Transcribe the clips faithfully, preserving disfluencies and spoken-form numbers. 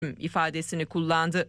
ifadesini kullandı.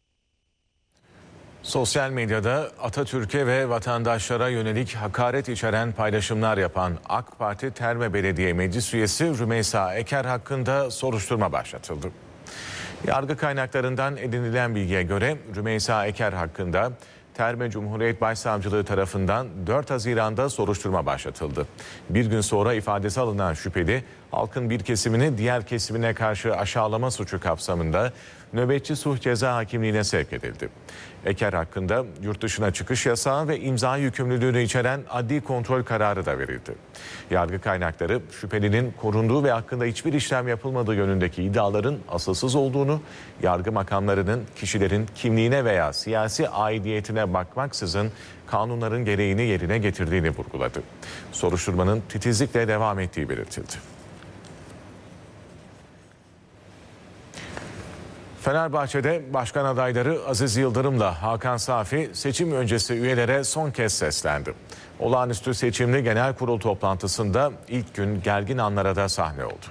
Sosyal medyada Atatürk'e ve vatandaşlara yönelik hakaret içeren paylaşımlar yapan AK Parti Terme Belediye Meclis Üyesi Rümeysa Eker hakkında soruşturma başlatıldı. Yargı kaynaklarından edinilen bilgiye göre Rümeysa Eker hakkında Terme Cumhuriyet Başsavcılığı tarafından dört Haziran'da soruşturma başlatıldı. Bir gün sonra ifadesi alınan şüpheli, halkın bir kesimini diğer kesimine karşı aşağılama suçu kapsamında nöbetçi sulh ceza hakimliğine sevk edildi. Eker hakkında yurt dışına çıkış yasağı ve imza yükümlülüğünü içeren adli kontrol kararı da verildi. Yargı kaynakları şüphelinin korunduğu ve hakkında hiçbir işlem yapılmadığı yönündeki iddiaların asılsız olduğunu, yargı makamlarının kişilerin kimliğine veya siyasi aidiyetine bakmaksızın kanunların gereğini yerine getirdiğini vurguladı. Soruşturmanın titizlikle devam ettiği belirtildi. Fenerbahçe'de başkan adayları Aziz Yıldırım'la Hakan Safi seçim öncesi üyelere son kez seslendi. Olağanüstü seçimli genel kurul toplantısında ilk gün gergin anlara da sahne oldu.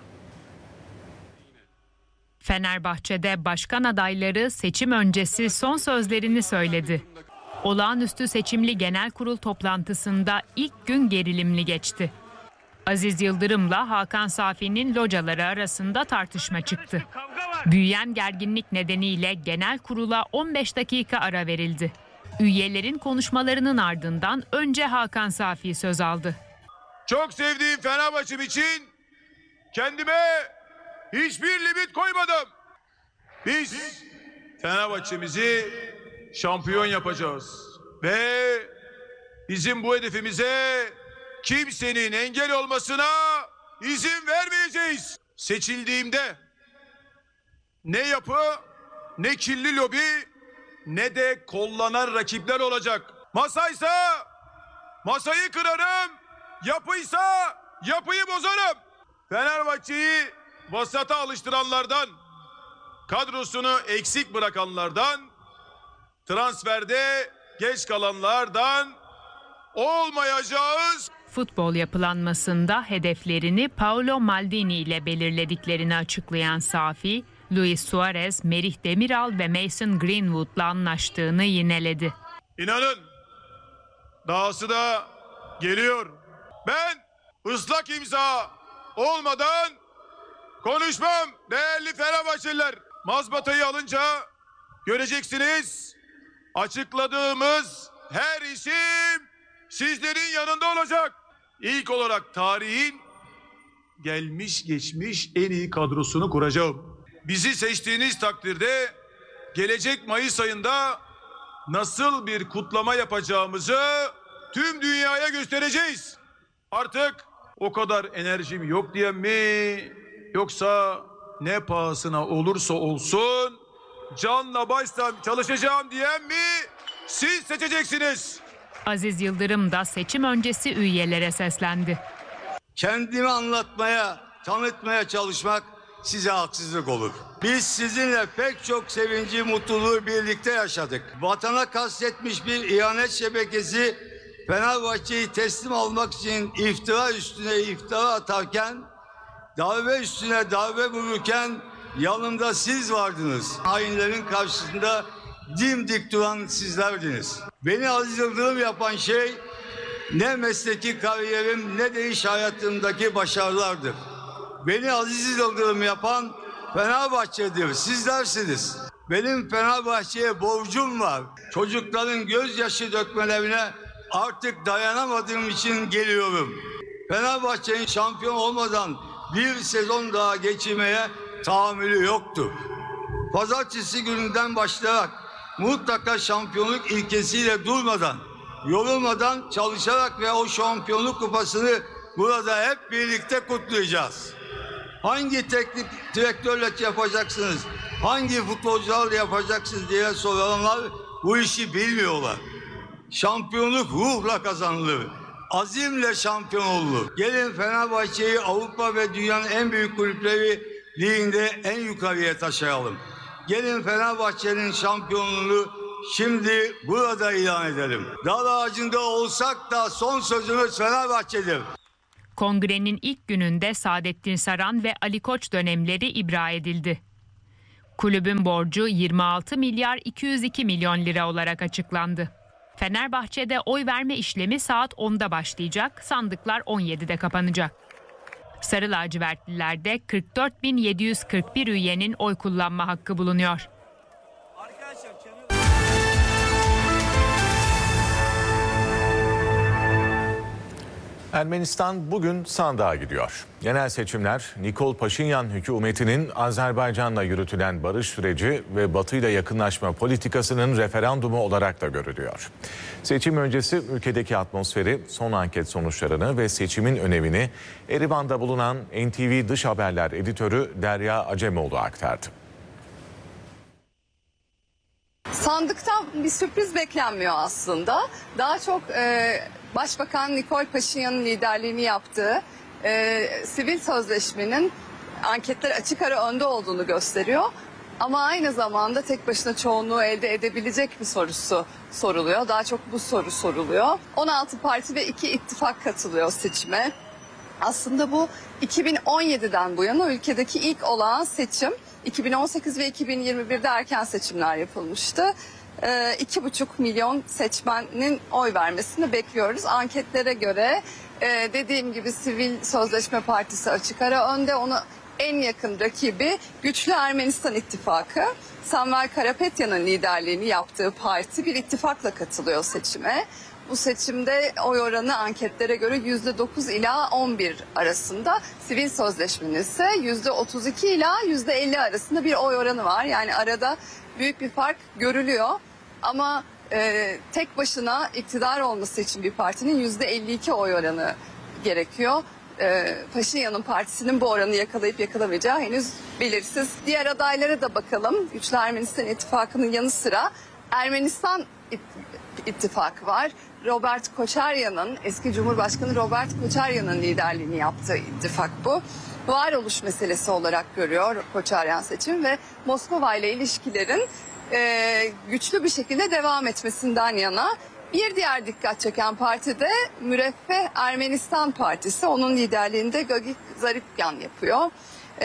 Fenerbahçe'de başkan adayları seçim öncesi son sözlerini söyledi. Olağanüstü seçimli genel kurul toplantısında ilk gün gerilimli geçti. Aziz Yıldırım'la Hakan Safi'nin locaları arasında tartışma çıktı. Büyüyen gerginlik nedeniyle genel kurula on beş dakika ara verildi. Üyelerin konuşmalarının ardından önce Hakan Safi söz aldı. Çok sevdiğim Fenerbahçe'm için kendime hiçbir limit koymadım. Biz Fenerbahçe'mizi şampiyon yapacağız ve bizim bu hedefimize kimsenin engel olmasına izin vermeyeceğiz. Seçildiğimde ne yapı, ne kirli lobi, ne de kollanan rakipler olacak. Masaysa masayı kırarım, yapıysa yapıyı bozarım. Fenerbahçe'yi vasata alıştıranlardan, kadrosunu eksik bırakanlardan, transferde geç kalanlardan olmayacağız. Futbol yapılanmasında hedeflerini Paolo Maldini ile belirlediklerini açıklayan Safi, Luis Suarez, Merih Demiral ve Mason Greenwood'la anlaştığını yineledi. İnanın dahası da geliyor. Ben ıslak imza olmadan konuşmam değerli Fenerbahçeliler. Mazbatayı alınca göreceksiniz, açıkladığımız her isim sizlerin yanında olacak. İlk olarak tarihin gelmiş geçmiş en iyi kadrosunu kuracağım. Bizi seçtiğiniz takdirde gelecek Mayıs ayında nasıl bir kutlama yapacağımızı tüm dünyaya göstereceğiz. Artık o kadar enerjim yok diyen mi, yoksa ne pahasına olursa olsun canla başla çalışacağım diyen mi, siz seçeceksiniz. Aziz Yıldırım da seçim öncesi üyelere seslendi. Kendimi anlatmaya, tanıtmaya çalışmak size haksızlık olur. Biz sizinle pek çok sevinci, mutluluğu birlikte yaşadık. Vatana kastetmiş bir ihanet şebekesi Fenerbahçe'yi teslim almak için iftira üstüne iftira atarken, darbe üstüne darbe vururken yanımda siz vardınız. Hainlerin karşısında dimdik duran sizlerdiniz. Beni Aziz Yıldırım yapan şey ne mesleki kariyerim ne de iş hayatımdaki başarılardır. Beni Aziz Yıldırım yapan Fenerbahçe'dir. Sizlersiniz. Benim Fenerbahçe'ye borcum var. Çocukların gözyaşı dökmelerine artık dayanamadığım için geliyorum. Fenerbahçe'nin şampiyon olmadan bir sezon daha geçirmeye tahammülü yoktu. Pazartesi gününden başlayarak mutlaka şampiyonluk ilkesiyle durmadan, yorulmadan çalışarak ve o şampiyonluk kupasını burada hep birlikte kutlayacağız. Hangi teknik direktörle yapacaksınız, hangi futbolcularla yapacaksınız diye soranlar bu işi bilmiyorlar. Şampiyonluk ruhla kazanılır, azimle şampiyon olur. Gelin Fenerbahçe'yi Avrupa ve dünyanın en büyük kulüpleri liginde en yukarıya taşıyalım. Gelin Fenerbahçe'nin şampiyonluğunu şimdi burada ilan edelim. Dar ağacında olsak da son sözümüz Fenerbahçe'dir. Kongrenin ilk gününde Saadettin Saran ve Ali Koç dönemleri ibra edildi. Kulübün borcu yirmi altı milyar iki yüz iki milyon lira olarak açıklandı. Fenerbahçe'de oy verme işlemi saat onda başlayacak, sandıklar on yedide kapanacak. Sarı lacivertlilerde kırk dört bin yedi yüz kırk bir üyenin oy kullanma hakkı bulunuyor. Ermenistan bugün sandığa gidiyor. Genel seçimler Nikol Paşinyan hükümetinin Azerbaycan'la yürütülen barış süreci ve Batı ile yakınlaşma politikasının referandumu olarak da görülüyor. Seçim öncesi ülkedeki atmosferi, son anket sonuçlarını ve seçimin önemini Erivan'da bulunan N T V Dış Haberler editörü Derya Acemoğlu aktardı. Sandıktan bir sürpriz beklenmiyor aslında. Daha çok e, Başbakan Nikol Paşinyan'ın liderliğini yaptığı e, sivil sözleşmenin anketler açık ara önde olduğunu gösteriyor. Ama aynı zamanda tek başına çoğunluğu elde edebilecek mi sorusu soruluyor. Daha çok bu soru soruluyor. on altı parti ve iki ittifak katılıyor seçime. Aslında bu iki bin on yediden bu yana ülkedeki ilk olağan seçim. iki bin on sekiz ve iki bin yirmi birde erken seçimler yapılmıştı. Ee, iki buçuk milyon seçmenin oy vermesini bekliyoruz. Anketlere göre e, dediğim gibi Sivil Sözleşme Partisi açık ara önde. Ona en yakın rakibi Güçlü Ermenistan İttifakı. Samvel Karapetyan'ın liderliğini yaptığı parti bir ittifakla katılıyor seçime. Bu seçimde oy oranı anketlere göre yüzde dokuz ila on bir arasında. Sivil sözleşmenin ise yüzde otuz iki ila yüzde elli arasında bir oy oranı var. Yani arada büyük bir fark görülüyor. Ama e, tek başına iktidar olması için bir partinin yüzde elli iki oy oranı gerekiyor. E, Paşinyan'ın partisinin bu oranı yakalayıp yakalamayacağı henüz belirsiz. Diğer adaylara da bakalım. Güçlü Ermenistan İttifakı'nın yanı sıra Ermenistan İttifakı var. Robert Koçaryan'ın, eski Cumhurbaşkanı Robert Koçaryan'ın liderliğini yaptığı ittifak bu. Varoluş meselesi olarak görüyor Koçaryan seçim ve Moskova ile ilişkilerin e, güçlü bir şekilde devam etmesinden yana. Bir diğer dikkat çeken parti de Müreffeh Ermenistan Partisi. Onun liderliğinde Gagik Zaripyan yapıyor. E,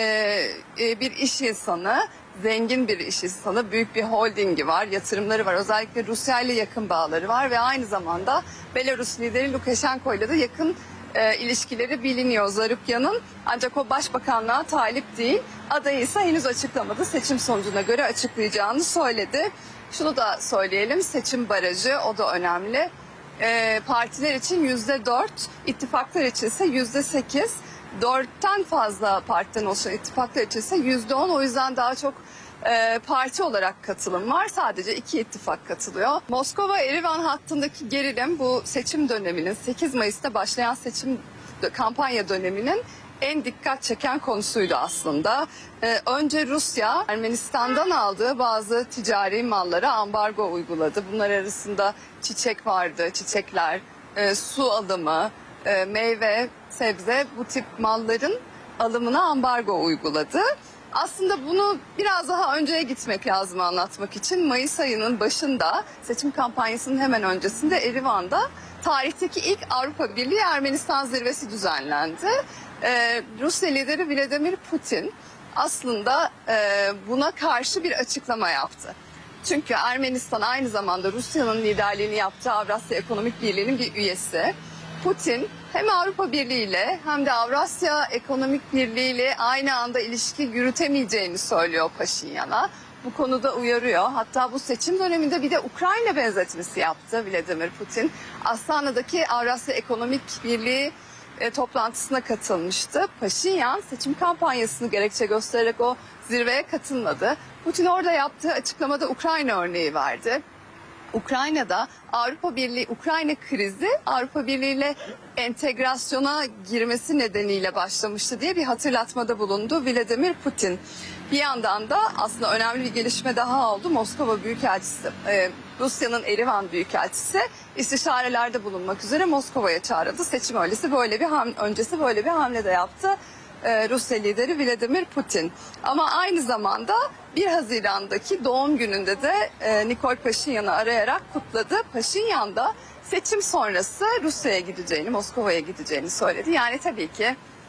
e, bir iş insanı. Zengin bir iş insanı, büyük bir holdingi var, yatırımları var. Özellikle Rusya ile yakın bağları var ve aynı zamanda Belarus lideri Lukashenko ile de yakın e, ilişkileri biliniyor Zaripyan'ın. Ancak o başbakanlığa talip değil. Adayı ise henüz açıklamadı. Seçim sonucuna göre açıklayacağını söyledi. Şunu da söyleyelim, seçim barajı o da önemli. E, partiler için yüzde dört, ittifaklar için ise yüzde sekiz. Dörtten fazla partiden oluşan ittifaklar için ise yüzde on. O yüzden daha çok e, parti olarak katılım var. Sadece iki ittifak katılıyor. Moskova-Erivan hattındaki gerilim bu seçim döneminin, sekiz Mayıs'ta başlayan seçim kampanya döneminin en dikkat çeken konusuydu aslında. Ee, önce Rusya Ermenistan'dan aldığı bazı ticari mallara ambargo uyguladı. Bunlar arasında çiçek vardı, çiçekler, e, su alımı, e, meyve, sebze, bu tip malların alımına ambargo uyguladı. Aslında bunu biraz daha önceye gitmek lazım anlatmak için. Mayıs ayının başında seçim kampanyasının hemen öncesinde Erivan'da tarihteki ilk Avrupa Birliği Ermenistan zirvesi düzenlendi. Ee, Rusya lideri Vladimir Putin aslında e, buna karşı bir açıklama yaptı. Çünkü Ermenistan aynı zamanda Rusya'nın liderliğini yaptığı Avrasya Ekonomik Birliği'nin bir üyesi. Putin hem Avrupa Birliği ile hem de Avrasya Ekonomik Birliği ile aynı anda ilişki yürütemeyeceğini söylüyor Paşinyan'a. Bu konuda uyarıyor. Hatta bu seçim döneminde bir de Ukrayna benzetmesi yaptı Vladimir Putin. Astana'daki Avrasya Ekonomik Birliği e, toplantısına katılmıştı. Paşinyan seçim kampanyasını gerekçe göstererek o zirveye katılmadı. Putin orada yaptığı açıklamada Ukrayna örneği verdi. Ukrayna'da Avrupa Birliği, Ukrayna krizi Avrupa Birliği ile entegrasyona girmesi nedeniyle başlamıştı diye bir hatırlatmada bulundu Vladimir Putin. Bir yandan da aslında önemli bir gelişme daha oldu. Moskova Büyükelçisi, e, Rusya'nın Erivan Büyükelçisi istişarelerde bulunmak üzere Moskova'ya çağrıldı. Seçim öncesi böyle bir hamle, öncesi böyle bir hamle de yaptı e, Rusya lideri Vladimir Putin. Ama aynı zamanda bir Haziran'daki doğum gününde de e, Nikol Paşinyan'ı arayarak kutladı. Paşinyan da seçim sonrası Rusya'ya gideceğini, Moskova'ya gideceğini söyledi. Yani tabii ki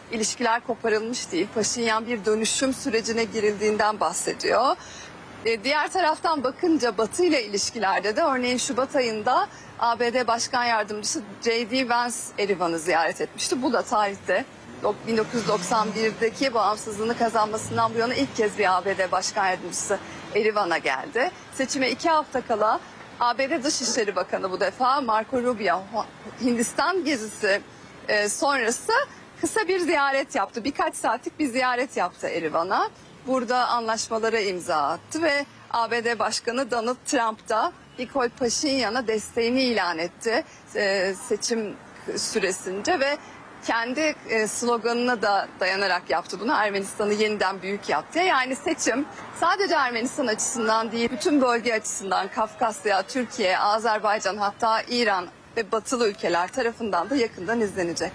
ilişkiler koparılmış değil. Paşinyan bir dönüşüm sürecine girildiğinden bahsediyor. E, diğer taraftan bakınca Batı ile ilişkilerde de örneğin Şubat ayında A B D Başkan Yardımcısı J D Vance Erivan'ı ziyaret etmişti. Bu da tarihte bin dokuz yüz doksan birdeki bağımsızlığını kazanmasından bu yana ilk kez bir A B D Başkan Yardımcısı Erivan'a geldi. Seçime iki hafta kala A B D Dışişleri Bakanı bu defa Marco Rubio Hindistan gezisi e, sonrası kısa bir ziyaret yaptı. Birkaç saatlik bir ziyaret yaptı Erivan'a. Burada anlaşmalara imza attı ve A B D Başkanı Donald Trump da Nikol Paşinyan'a desteğini ilan etti e, seçim süresince ve kendi e, sloganına da dayanarak yaptı bunu. Ermenistan'ı yeniden büyük yaptı. Yani seçim sadece Ermenistan açısından değil, bütün bölge açısından Kafkasya, Türkiye, Azerbaycan, hatta İran ve batılı ülkeler tarafından da yakından izlenecek.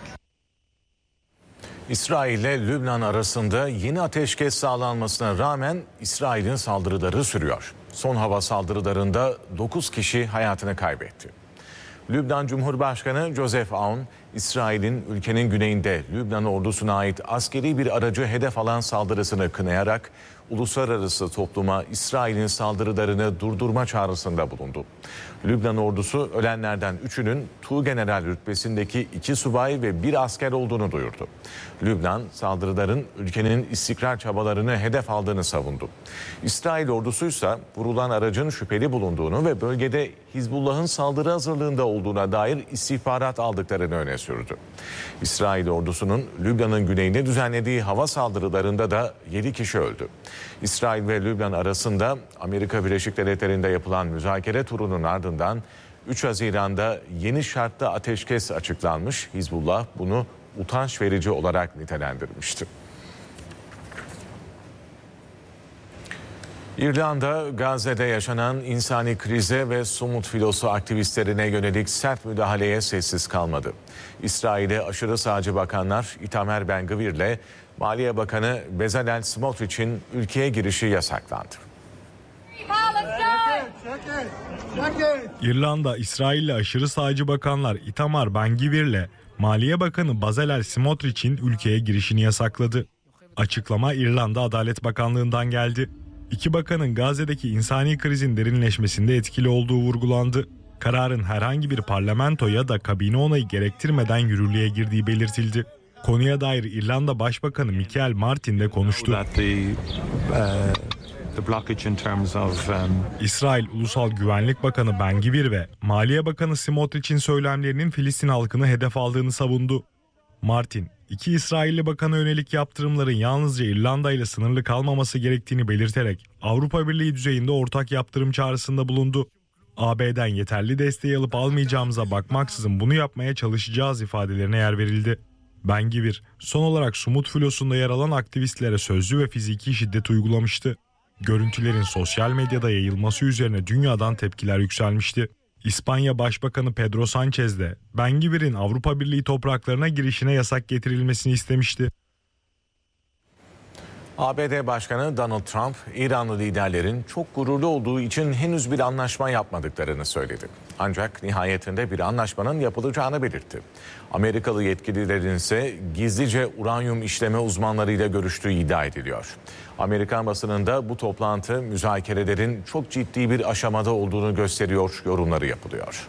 İsrail ile Lübnan arasında yeni ateşkes sağlanmasına rağmen İsrail'in saldırıları sürüyor. Son hava saldırılarında dokuz kişi hayatını kaybetti. Lübnan Cumhurbaşkanı Joseph Aoun, İsrail'in ülkenin güneyinde Lübnan ordusuna ait askeri bir aracı hedef alan saldırısını kınayarak uluslararası topluma İsrail'in saldırılarını durdurma çağrısında bulundu. Lübnan ordusu ölenlerden üçünün Tuğgeneral rütbesindeki iki subay ve bir asker olduğunu duyurdu. Lübnan saldırıların ülkenin istikrar çabalarını hedef aldığını savundu. İsrail ordusuysa vurulan aracın şüpheli bulunduğunu ve bölgede Hizbullah'ın saldırı hazırlığında olduğuna dair istihbarat aldıklarını öne sürdü. İsrail ordusunun Lübnan'ın güneyine düzenlediği hava saldırılarında da yedi kişi öldü. İsrail ve Lübnan arasında Amerika Birleşik Devletleri'nde yapılan müzakere turunun ardından üç Haziran'da yeni şartlı ateşkes açıklanmış. Hizbullah bunu utanç verici olarak nitelendirmişti. İrlanda, Gazze'de yaşanan insani krize ve somut filosu aktivistlerine yönelik sert müdahaleye sessiz kalmadı. İsrail'e aşırı sağcı bakanlar Itamar Ben-Gvir ile Maliye Bakanı Bezalel Smotrich'in ülkeye girişi yasaklandı. İrlanda, İsrail'le aşırı sağcı bakanlar Itamar Ben-Gvir ile Maliye Bakanı Bezalel Smotrich'in ülkeye girişini yasakladı. Açıklama İrlanda Adalet Bakanlığı'ndan geldi. İki bakanın Gazze'deki insani krizin derinleşmesinde etkili olduğu vurgulandı. Kararın herhangi bir parlamento ya da kabine onayı gerektirmeden yürürlüğe girdiği belirtildi. Konuya dair İrlanda Başbakanı Michael Martin de konuştu. İsrail Ulusal Güvenlik Bakanı Ben-Gvir ve Maliye Bakanı Smotrich'in söylemlerinin Filistin halkını hedef aldığını savundu. Martin, iki İsrailli bakana yönelik yaptırımların yalnızca İrlanda ile sınırlı kalmaması gerektiğini belirterek Avrupa Birliği düzeyinde ortak yaptırım çağrısında bulundu. A B'den yeterli desteği alıp almayacağımıza bakmaksızın bunu yapmaya çalışacağız ifadelerine yer verildi. Ben-Gvir, son olarak Sumut filosunda yer alan aktivistlere sözlü ve fiziki şiddet uygulamıştı. Görüntülerin sosyal medyada yayılması üzerine dünyadan tepkiler yükselmişti. İspanya Başbakanı Pedro Sánchez de Ben-Gvir'in Avrupa Birliği topraklarına girişine yasak getirilmesini istemişti. A B D Başkanı Donald Trump, İranlı liderlerin çok gururlu olduğu için henüz bir anlaşma yapmadıklarını söyledi. Ancak nihayetinde bir anlaşmanın yapılacağını belirtti. Amerikalı yetkililerin ise gizlice uranyum işleme uzmanlarıyla görüştüğü iddia ediliyor. Amerikan basınında bu toplantı müzakerelerin çok ciddi bir aşamada olduğunu gösteriyor yorumları yapılıyor.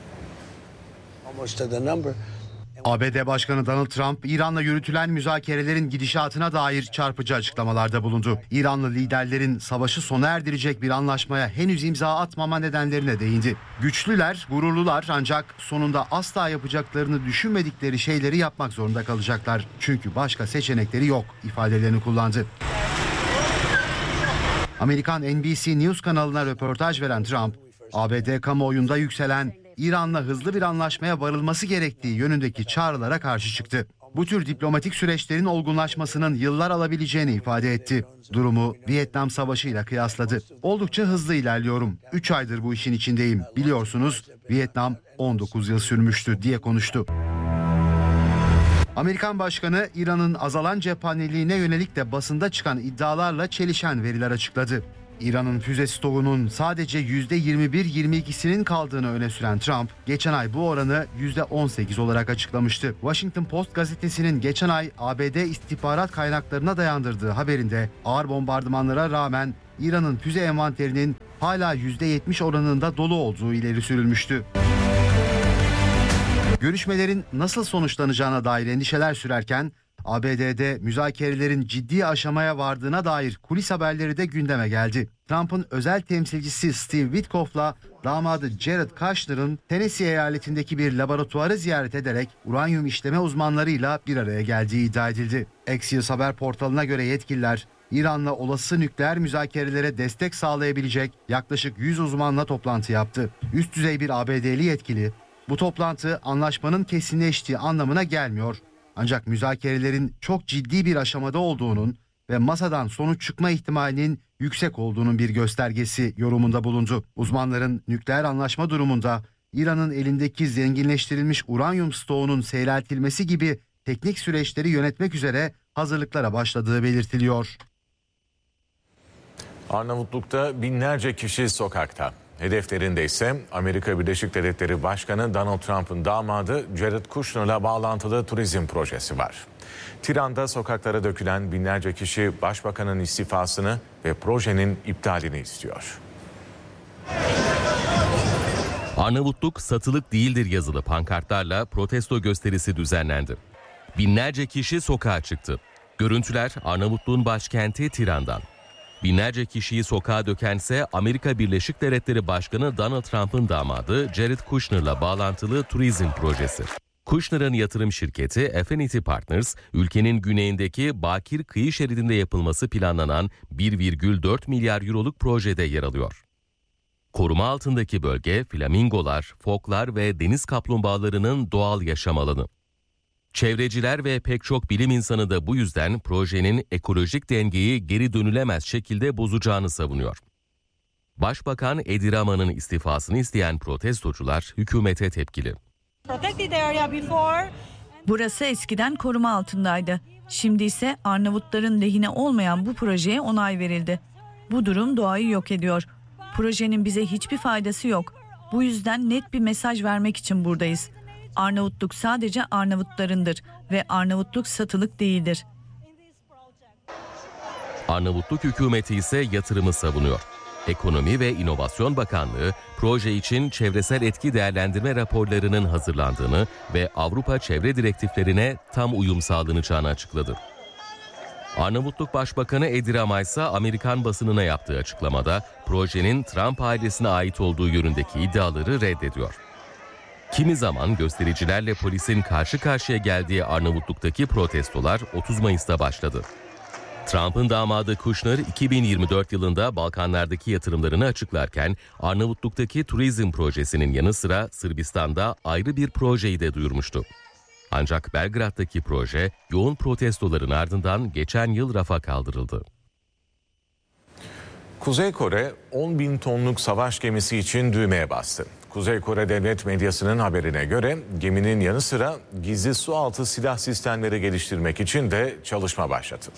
A B D Başkanı Donald Trump, İran'la yürütülen müzakerelerin gidişatına dair çarpıcı açıklamalarda bulundu. İranlı liderlerin savaşı sona erdirecek bir anlaşmaya henüz imza atmama nedenlerine değindi. Güçlüler, gururlular ancak sonunda asla yapacaklarını düşünmedikleri şeyleri yapmak zorunda kalacaklar. Çünkü başka seçenekleri yok ifadelerini kullandı. Amerikan N B C News kanalına röportaj veren Trump, A B D kamuoyunda yükselen İran'la hızlı bir anlaşmaya varılması gerektiği yönündeki çağrılara karşı çıktı. Bu tür diplomatik süreçlerin olgunlaşmasının yıllar alabileceğini ifade etti. Durumu Vietnam Savaşı ile kıyasladı. Oldukça hızlı ilerliyorum. üç aydır bu işin içindeyim. Biliyorsunuz Vietnam on dokuz yıl sürmüştü diye konuştu. Amerikan Başkanı İran'ın azalan cephaneliğine yönelik de basında çıkan iddialarla çelişen veriler açıkladı. İran'ın füze stoğunun sadece yüzde yirmi bir yirmi ikisinin kaldığını öne süren Trump, geçen ay bu oranı yüzde on sekiz olarak açıklamıştı. Washington Post gazetesinin geçen ay A B D istihbarat kaynaklarına dayandırdığı haberinde ağır bombardımanlara rağmen İran'ın füze envanterinin hala yüzde yetmiş oranında dolu olduğu ileri sürülmüştü. Görüşmelerin nasıl sonuçlanacağına dair endişeler sürerken A B D'de müzakerelerin ciddi aşamaya vardığına dair kulis haberleri de gündeme geldi. Trump'ın özel temsilcisi Steve Witkoff'la damadı Jared Kushner'ın Tennessee eyaletindeki bir laboratuvarı ziyaret ederek uranyum işleme uzmanlarıyla bir araya geldiği iddia edildi. Axios haber portalına göre yetkililer İran'la olası nükleer müzakerelere destek sağlayabilecek yaklaşık yüz uzmanla toplantı yaptı. Üst düzey bir A B D'li yetkili, bu toplantı anlaşmanın kesinleştiği anlamına gelmiyor. Ancak müzakerelerin çok ciddi bir aşamada olduğunun ve masadan sonuç çıkma ihtimalinin yüksek olduğunun bir göstergesi yorumunda bulundu. Uzmanların nükleer anlaşma durumunda İran'ın elindeki zenginleştirilmiş uranyum stoğunun seyreltilmesi gibi teknik süreçleri yönetmek üzere hazırlıklara başladığı belirtiliyor. Arnavutluk'ta binlerce kişi sokakta. Hedeflerinde ise Amerika Birleşik Devletleri Başkanı Donald Trump'ın damadı Jared Kushner'la bağlantılı turizm projesi var. Tiran'da sokaklara dökülen binlerce kişi başbakanın istifasını ve projenin iptalini istiyor. Arnavutluk satılık değildir yazılı pankartlarla protesto gösterisi düzenlendi. Binlerce kişi sokağa çıktı. Görüntüler Arnavutluğun başkenti Tiran'dan. Binlerce kişiyi sokağa dökense Amerika Birleşik Devletleri Başkanı Donald Trump'ın damadı Jared Kushner'la bağlantılı turizm projesi. Kushner'ın yatırım şirketi Affinity Partners, ülkenin güneyindeki bakir kıyı şeridinde yapılması planlanan bir virgül dört milyar euroluk projede yer alıyor. Koruma altındaki bölge flamingolar, foklar ve deniz kaplumbağalarının doğal yaşam alanı. Çevreciler ve pek çok bilim insanı da bu yüzden projenin ekolojik dengeyi geri dönülemez şekilde bozacağını savunuyor. Başbakan Edi Rama'nın istifasını isteyen protestocular hükümete tepkili. Burası eskiden koruma altındaydı. Şimdi ise Arnavutların lehine olmayan bu projeye onay verildi. Bu durum doğayı yok ediyor. Projenin bize hiçbir faydası yok. Bu yüzden net bir mesaj vermek için buradayız. Arnavutluk sadece Arnavutlarındır ve Arnavutluk satılık değildir. Arnavutluk hükümeti ise yatırımı savunuyor. Ekonomi ve İnovasyon Bakanlığı proje için çevresel etki değerlendirme raporlarının hazırlandığını ve Avrupa çevre direktiflerine tam uyum sağlanacağını açıkladı. Arnavutluk Başbakanı Edi Rama ise Amerikan basınına yaptığı açıklamada projenin Trump ailesine ait olduğu yönündeki iddiaları reddediyor. Kimi zaman göstericilerle polisin karşı karşıya geldiği Arnavutluk'taki protestolar otuz Mayıs'ta başladı. Trump'ın damadı Kushner iki bin yirmi dört yılında Balkanlardaki yatırımlarını açıklarken Arnavutluk'taki turizm projesinin yanı sıra Sırbistan'da ayrı bir projeyi de duyurmuştu. Ancak Belgrad'daki proje yoğun protestoların ardından geçen yıl rafa kaldırıldı. Kuzey Kore on bin tonluk savaş gemisi için düğmeye bastı. Kuzey Kore devlet medyasının haberine göre geminin yanı sıra gizli sualtı silah sistemleri geliştirmek için de çalışma başlatıldı.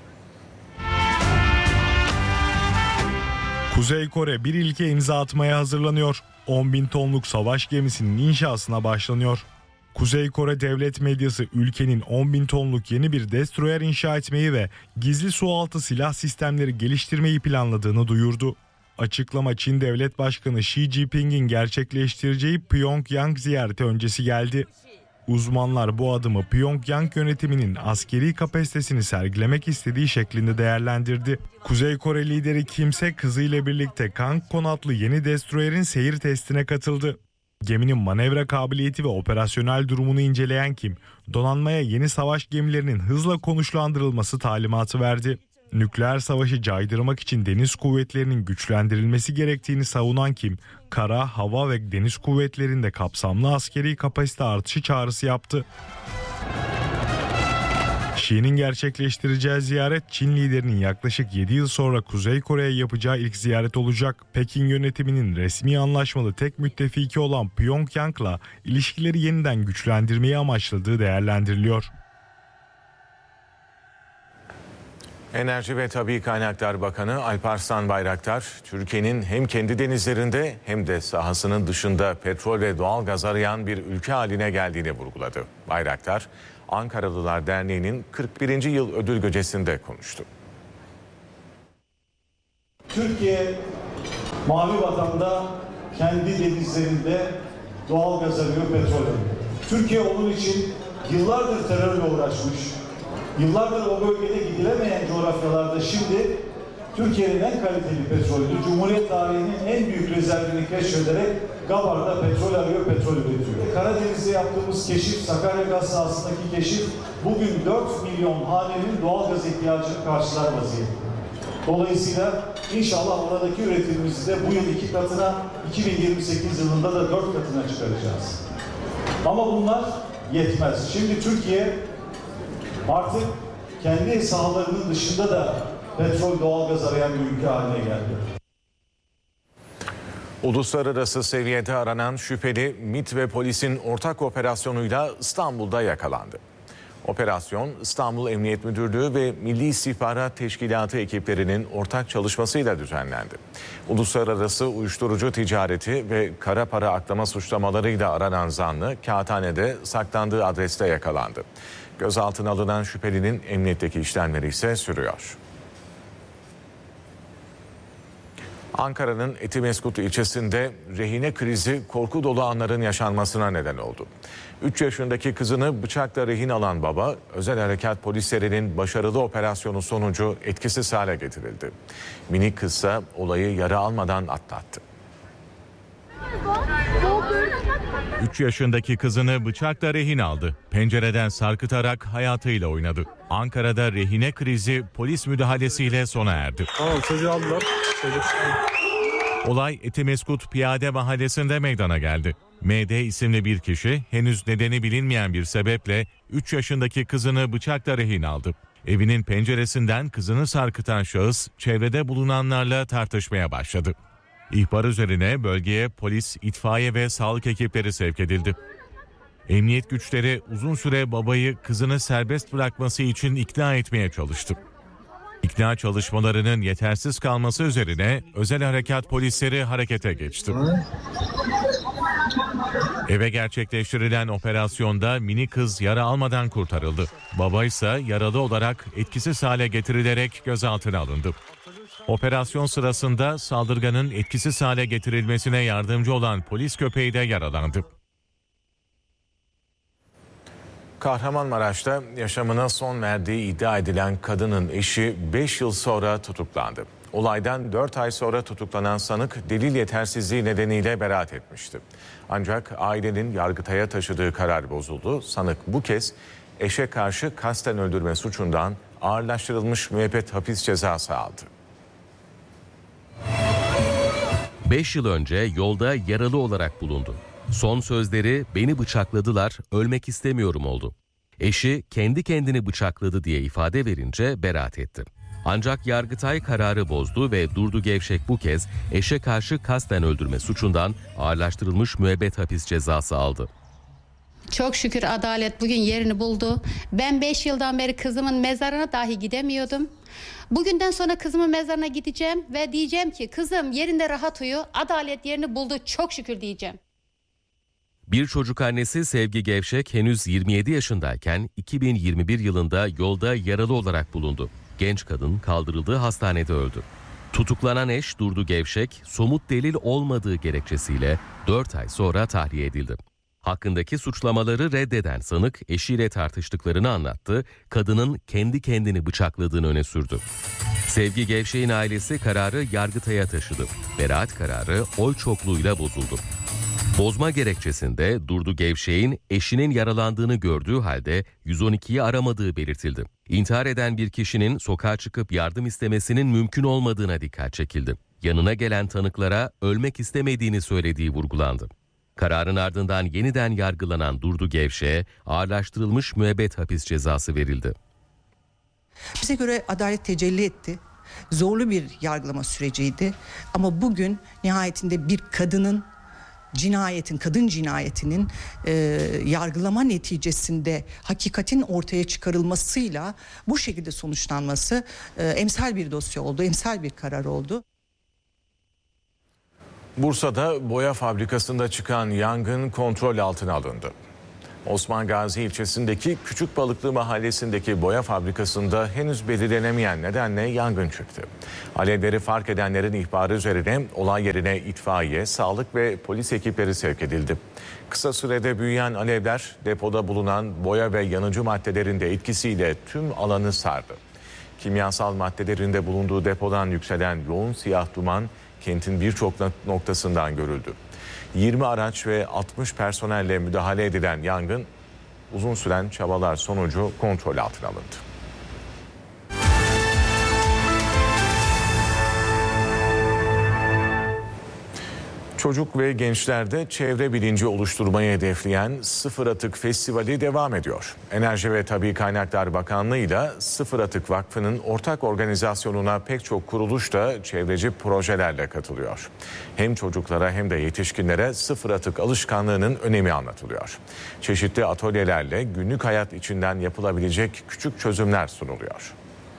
Kuzey Kore bir ilke imza atmaya hazırlanıyor. on bin tonluk savaş gemisinin inşasına başlanıyor. Kuzey Kore devlet medyası ülkenin on bin tonluk yeni bir destroyer inşa etmeyi ve gizli sualtı silah sistemleri geliştirmeyi planladığını duyurdu. Açıklama Çin Devlet Başkanı Xi Jinping'in gerçekleştireceği Pyongyang ziyareti öncesi geldi. Uzmanlar bu adımı Pyongyang yönetiminin askeri kapasitesini sergilemek istediği şeklinde değerlendirdi. Kuzey Kore lideri Kim Se kızıyla birlikte Kangkon adlı yeni destroyerin seyir testine katıldı. Geminin manevra kabiliyeti ve operasyonel durumunu inceleyen Kim, donanmaya yeni savaş gemilerinin hızla konuşlandırılması talimatı verdi. Nükleer savaşı caydırmak için deniz kuvvetlerinin güçlendirilmesi gerektiğini savunan Kim, kara, hava ve deniz kuvvetlerinde kapsamlı askeri kapasite artışı çağrısı yaptı. Xi'nin gerçekleştireceği ziyaret Çin liderinin yaklaşık yedi yıl sonra Kuzey Kore'ye yapacağı ilk ziyaret olacak. Pekin yönetiminin resmi anlaşmalı tek müttefiki olan Pyongyang'la ilişkileri yeniden güçlendirmeyi amaçladığı değerlendiriliyor. Enerji ve Tabii Kaynaklar Bakanı Alparslan Bayraktar, Türkiye'nin hem kendi denizlerinde hem de sahasının dışında petrol ve doğal gaz arayan bir ülke haline geldiğini vurguladı. Bayraktar, Ankaralılar Derneği'nin kırk birinci yıl ödül gecesinde konuştu. Türkiye, Mavi Vatan'da kendi denizlerinde doğal gaz arıyor, petrol arıyor. Türkiye onun için yıllardır terörle uğraşmış. Yıllardır o bölgede gidilemeyen coğrafyalarda şimdi Türkiye'nin en kaliteli petrolünü, Cumhuriyet tarihinin en büyük rezervini keşfederek Gabar'da petrol arıyor, petrol üretiyor. Karadeniz'de yaptığımız keşif, Sakarya gaz sahasındaki keşif bugün dört milyon hanenin doğal gaz ihtiyacını karşılar vaziyette. Dolayısıyla inşallah oradaki üretimimizi de bu yıl iki katına, iki bin yirmi sekiz yılında da dört katına çıkaracağız. Ama bunlar yetmez. Şimdi Türkiye artık kendi sahalarının dışında da petrol, doğalgaz arayan bir ülke haline geldi. Uluslararası seviyede aranan şüpheli MİT ve polisin ortak operasyonuyla İstanbul'da yakalandı. Operasyon İstanbul Emniyet Müdürlüğü ve Milli İstihbarat Teşkilatı ekiplerinin ortak çalışmasıyla düzenlendi. Uluslararası uyuşturucu ticareti ve kara para aklama suçlamalarıyla aranan zanlı Kağıthane'de saklandığı adreste yakalandı. Gözaltına alınan şüphelinin emniyetteki işlemleri ise sürüyor. Ankara'nın Etimeskut ilçesinde rehine krizi korku dolu anların yaşanmasına neden oldu. üç yaşındaki kızını bıçakla rehin alan baba, özel harekat polislerinin başarılı operasyonu sonucu etkisiz hale getirildi. Minik kızsa olayı yara almadan atlattı. üç yaşındaki kızını bıçakla rehin aldı. Pencereden sarkıtarak hayatıyla oynadı. Ankara'da rehine krizi polis müdahalesiyle sona erdi. Tamam, çocuğu aldılar. Olay Etimeskut Piyade Mahallesi'nde meydana geldi. M D isimli bir kişi henüz nedeni bilinmeyen bir sebeple üç yaşındaki kızını bıçakla rehin aldı. Evinin penceresinden kızını sarkıtan şahıs çevrede bulunanlarla tartışmaya başladı. İhbar üzerine bölgeye polis, itfaiye ve sağlık ekipleri sevk edildi. Emniyet güçleri uzun süre babayı kızını serbest bırakması için ikna etmeye çalıştı. İkna çalışmalarının yetersiz kalması üzerine özel harekat polisleri harekete geçti. Eve gerçekleştirilen operasyonda mini kız yara almadan kurtarıldı. Baba ise yaralı olarak etkisiz hale getirilerek gözaltına alındı. Operasyon sırasında saldırganın etkisiz hale getirilmesine yardımcı olan polis köpeği de yaralandı. Kahramanmaraş'ta yaşamına son verdiği iddia edilen kadının eşi beş yıl sonra tutuklandı. Olaydan dört ay sonra tutuklanan sanık delil yetersizliği nedeniyle beraat etmişti. Ancak ailenin Yargıtay'a taşıdığı karar bozuldu. Sanık bu kez eşe karşı kasten öldürme suçundan ağırlaştırılmış müebbet hapis cezası aldı. beş yıl önce yolda yaralı olarak bulundu. Son sözleri "beni bıçakladılar, ölmek istemiyorum" oldu. Eşi kendi kendini bıçakladı diye ifade verince beraat etti. Ancak Yargıtay kararı bozdu ve Durdu Gevşek bu kez eşe karşı kasten öldürme suçundan ağırlaştırılmış müebbet hapis cezası aldı. Çok şükür adalet bugün yerini buldu. Ben beş yıldan beri kızımın mezarına dahi gidemiyordum. Bugünden sonra kızımın mezarına gideceğim ve diyeceğim ki kızım yerinde rahat uyu, adalet yerini buldu, çok şükür diyeceğim. Bir çocuk annesi Sevgi Gevşek henüz yirmi yedi yaşındayken iki bin yirmi bir yılında yolda yaralı olarak bulundu. Genç kadın kaldırıldığı hastanede öldü. Tutuklanan eş Durdu Gevşek somut delil olmadığı gerekçesiyle dört ay sonra tahliye edildi. Hakkındaki suçlamaları reddeden sanık eşiyle tartıştıklarını anlattı, kadının kendi kendini bıçakladığını öne sürdü. Sevgi Gevşek'in ailesi kararı Yargıtay'a taşıdı. Beraat kararı oy çokluğuyla bozuldu. Bozma gerekçesinde Durdu Gevşek'in eşinin yaralandığını gördüğü halde yüz on ikiyi aramadığı belirtildi. İntihar eden bir kişinin sokağa çıkıp yardım istemesinin mümkün olmadığına dikkat çekildi. Yanına gelen tanıklara ölmek istemediğini söylediği vurgulandı. Kararın ardından yeniden yargılanan Durdu Gevşek'e ağırlaştırılmış müebbet hapis cezası verildi. Bize göre adalet tecelli etti. Zorlu bir yargılama süreciydi. Ama bugün nihayetinde bir kadının cinayetin, kadın cinayetinin e, yargılama neticesinde hakikatin ortaya çıkarılmasıyla bu şekilde sonuçlanması e, emsal bir dosya oldu, emsal bir karar oldu. Bursa'da boya fabrikasında çıkan yangın kontrol altına alındı. Osman Gazi ilçesindeki Küçükbalıklı mahallesindeki boya fabrikasında henüz belirlenemeyen nedenle yangın çıktı. Alevleri fark edenlerin ihbarı üzerine olay yerine itfaiye, sağlık ve polis ekipleri sevk edildi. Kısa sürede büyüyen alevler depoda bulunan boya ve yanıcı maddelerin de etkisiyle tüm alanı sardı. Kimyasal maddelerinde bulunduğu depodan yükselen yoğun siyah duman kentin birçok noktasından görüldü. yirmi araç ve altmış personelle müdahale edilen yangın uzun süren çabalar sonucu kontrol altına alındı. Çocuk ve gençlerde çevre bilinci oluşturmayı hedefleyen Sıfır Atık Festivali devam ediyor. Enerji ve Tabii Kaynaklar Bakanlığı ile Sıfır Atık Vakfı'nın ortak organizasyonuna pek çok kuruluş da çevreci projelerle katılıyor. Hem çocuklara hem de yetişkinlere sıfır atık alışkanlığının önemi anlatılıyor. Çeşitli atölyelerle günlük hayat içinden yapılabilecek küçük çözümler sunuluyor.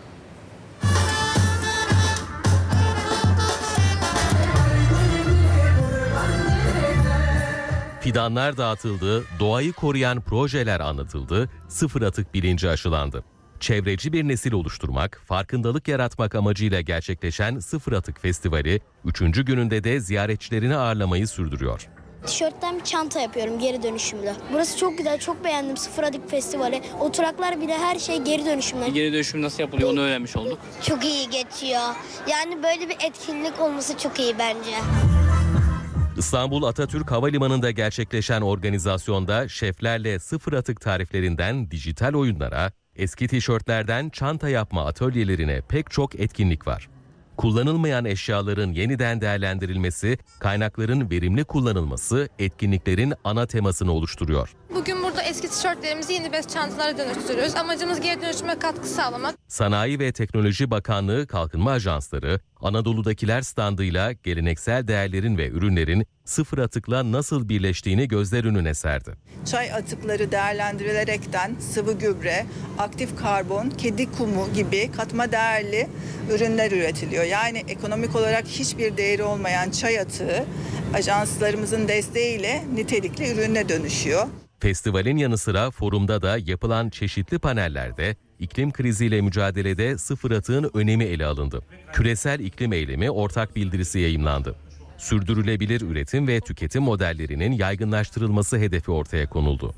Fidanlar dağıtıldı, doğayı koruyan projeler anlatıldı, sıfır atık bilinci aşılandı. Çevreci bir nesil oluşturmak, farkındalık yaratmak amacıyla gerçekleşen Sıfır Atık Festivali, üçüncü gününde de ziyaretçilerini ağırlamayı sürdürüyor. Tişörtten bir çanta yapıyorum geri dönüşümlü. Burası çok güzel, çok beğendim Sıfır Atık Festivali. Oturaklar bile her şey geri dönüşümlü. Geri dönüşüm nasıl yapılıyor onu öğrenmiş olduk. Çok iyi geçiyor. Yani böyle bir etkinlik olması çok iyi bence. İstanbul Atatürk Havalimanı'nda gerçekleşen organizasyonda şeflerle sıfır atık tariflerinden dijital oyunlara, eski tişörtlerden çanta yapma atölyelerine pek çok etkinlik var. Kullanılmayan eşyaların yeniden değerlendirilmesi, kaynakların verimli kullanılması etkinliklerin ana temasını oluşturuyor. Bugün burada eski tişörtlerimizi yeni bez çantalara dönüştürüyoruz. Amacımız geri dönüşüme katkı sağlamak. Sanayi ve Teknoloji Bakanlığı Kalkınma Ajansları, Anadolu'dakiler standıyla geleneksel değerlerin ve ürünlerin sıfır atıkla nasıl birleştiğini gözler önüne serdi. Çay atıkları değerlendirilerekten sıvı gübre, aktif karbon, kedi kumu gibi katma değerli ürünler üretiliyor. Yani ekonomik olarak hiçbir değeri olmayan çay atığı ajanslarımızın desteğiyle nitelikli ürüne dönüşüyor. Festivalin yanı sıra forumda da yapılan çeşitli panellerde iklim kriziyle mücadelede sıfır atığın önemi ele alındı. Küresel iklim eylemi ortak bildirisi yayımlandı. Sürdürülebilir üretim ve tüketim modellerinin yaygınlaştırılması hedefi ortaya konuldu.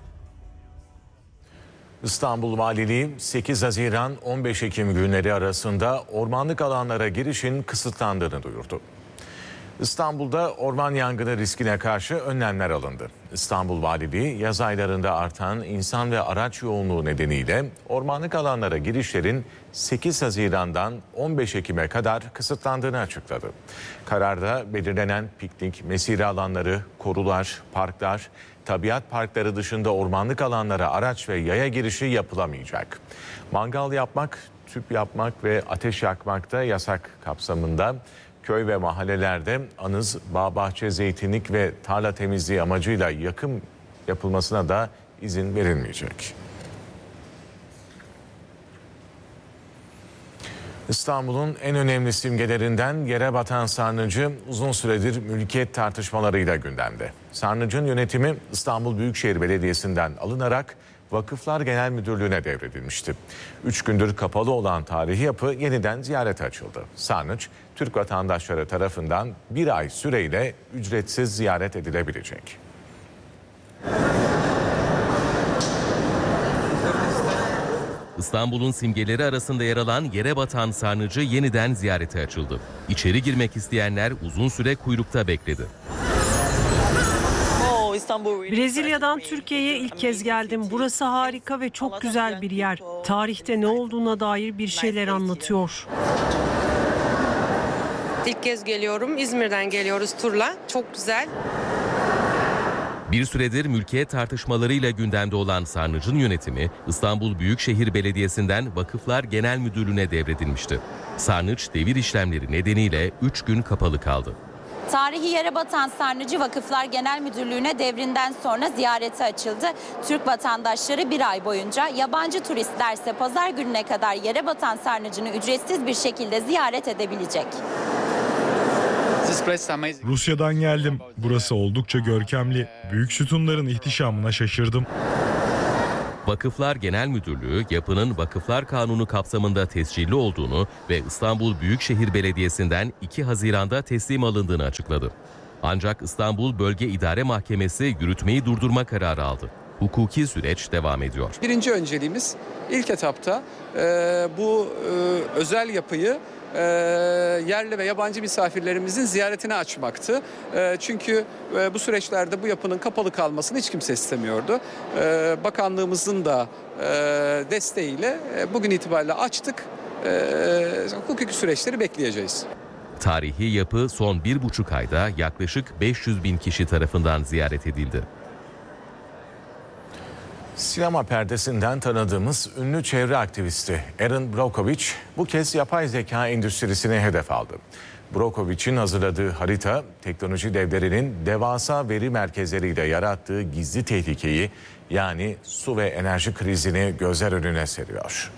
İstanbul Valiliği sekiz Haziran on beş Ekim günleri arasında ormanlık alanlara girişin kısıtlandığını duyurdu. İstanbul'da orman yangını riskine karşı önlemler alındı. İstanbul Valiliği yaz aylarında artan insan ve araç yoğunluğu nedeniyle ormanlık alanlara girişlerin sekiz Haziran'dan on beş Ekim'e kadar kısıtlandığını açıkladı. Kararda belirlenen piknik, mesire alanları, korular, parklar, tabiat parkları dışında ormanlık alanlara araç ve yaya girişi yapılamayacak. Mangal yapmak, tüp yapmak ve ateş yakmak da yasak kapsamında. Köy ve mahallelerde anız, bağ bahçe, zeytinlik ve tarla temizliği amacıyla yakım yapılmasına da izin verilmeyecek. İstanbul'un en önemli simgelerinden yere batan sarnıcı uzun süredir mülkiyet tartışmalarıyla gündemde. Sarnıcın yönetimi İstanbul Büyükşehir Belediyesi'nden alınarak Vakıflar Genel Müdürlüğü'ne devredilmişti. Üç gündür kapalı olan tarihi yapı yeniden ziyarete açıldı. Sarnıç, Türk vatandaşları tarafından bir ay süreyle ücretsiz ziyaret edilebilecek. İstanbul'un simgeleri arasında yer alan yere batan sarnıcı yeniden ziyarete açıldı. İçeri girmek isteyenler uzun süre kuyrukta bekledi. Brezilya'dan Türkiye'ye ilk kez geldim. Burası harika ve çok güzel bir yer. Tarihte ne olduğuna dair bir şeyler anlatıyor. İlk kez geliyorum. İzmir'den geliyoruz turla. Çok güzel. Bir süredir mülkiyet tartışmalarıyla gündemde olan sarnıcın yönetimi İstanbul Büyükşehir Belediyesi'nden Vakıflar Genel Müdürlüğü'ne devredilmişti. Sarnıç devir işlemleri nedeniyle üç gün kapalı kaldı. Tarihi yere batan Sarnıcı Vakıflar Genel Müdürlüğü'ne devrinden sonra ziyarete açıldı. Türk vatandaşları bir ay boyunca, yabancı turistlerse pazar gününe kadar yere batan sarnıcını ücretsiz bir şekilde ziyaret edebilecek. Rusya'dan geldim. Burası oldukça görkemli. Büyük sütunların ihtişamına şaşırdım. Vakıflar Genel Müdürlüğü yapının Vakıflar Kanunu kapsamında tescilli olduğunu ve İstanbul Büyükşehir Belediyesi'nden iki Haziran'da teslim alındığını açıkladı. Ancak İstanbul Bölge İdare Mahkemesi yürütmeyi durdurma kararı aldı. Hukuki süreç devam ediyor. Birinci önceliğimiz ilk etapta e, bu e, özel yapıyı e, yerli ve yabancı misafirlerimizin ziyaretine açmaktı. E, çünkü e, bu süreçlerde bu yapının kapalı kalmasını hiç kimse istemiyordu. E, bakanlığımızın da e, desteğiyle e, bugün itibariyle açtık. E, hukuki süreçleri bekleyeceğiz. Tarihi yapı son bir buçuk ayda yaklaşık beş yüz bin kişi tarafından ziyaret edildi. Sinema perdesinden tanıdığımız ünlü çevre aktivisti Erin Brockovich bu kez yapay zeka endüstrisine hedef aldı. Brockovich'in hazırladığı harita, teknoloji devlerinin devasa veri merkezleriyle yarattığı gizli tehlikeyi, yani su ve enerji krizini gözler önüne seriyor.